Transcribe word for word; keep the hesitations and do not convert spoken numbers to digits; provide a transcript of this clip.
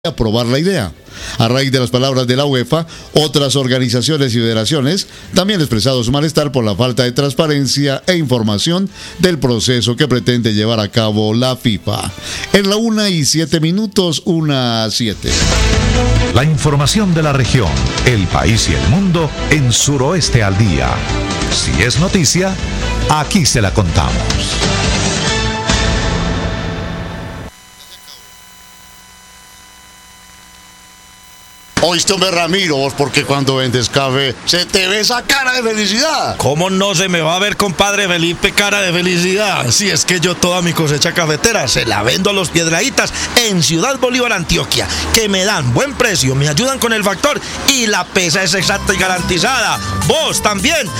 aprobar la idea. A raíz de las palabras de la UEFA, otras organizaciones y federaciones también han expresado su malestar por la falta de transparencia e información del proceso que pretende llevar a cabo la FIFA. En la una y siete minutos, una a siete. La información de la región, el país y el mundo en Suroeste al Día. Si es noticia, aquí se la contamos. Oíste, hombre, Ramiro, vos porque cuando vendes café se te ve esa cara de felicidad. ¿Cómo no se me va a ver, compadre Felipe, cara de felicidad? Si es que yo toda mi cosecha cafetera se la vendo a los Piedrahítas en Ciudad Bolívar, Antioquia, que me dan buen precio, me ayudan con el factor y la pesa es exacta y garantizada. Vos también